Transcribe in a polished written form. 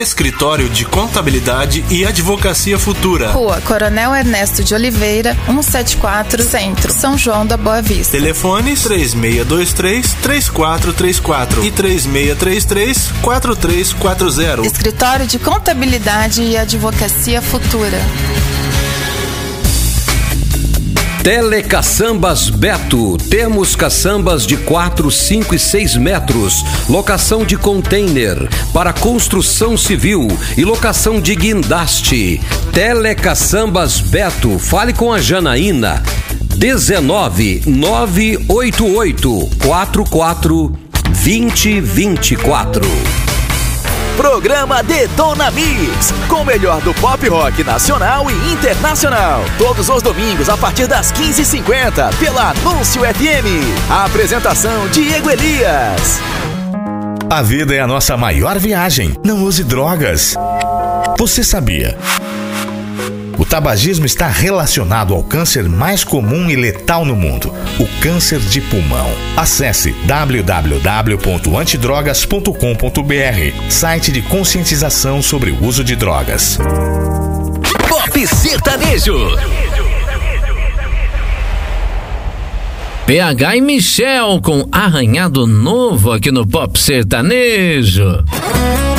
Escritório de Contabilidade e Advocacia Futura. Rua Coronel Ernesto de Oliveira, 174, Centro, São João da Boa Vista. Telefones 3623-3434 e 3633-4340. Escritório de Contabilidade e Advocacia Futura. Telecaçambas Beto. Temos caçambas de 4, 5 e 6 metros. Locação de container para construção civil e locação de guindaste. Telecaçambas Beto. Fale com a Janaína. 19 988 44 2024. Programa Detona Mix, com o melhor do pop rock nacional e internacional. Todos os domingos a partir das 15h50 pela Anúncio FM. A apresentação Diego Elias. A vida é a nossa maior viagem. Não use drogas. Você sabia? O tabagismo está relacionado ao câncer mais comum e letal no mundo, o câncer de pulmão. Acesse www.antidrogas.com.br, site de conscientização sobre o uso de drogas. Pop Sertanejo. PH e Michel com Arranhado Novo aqui no Pop Sertanejo.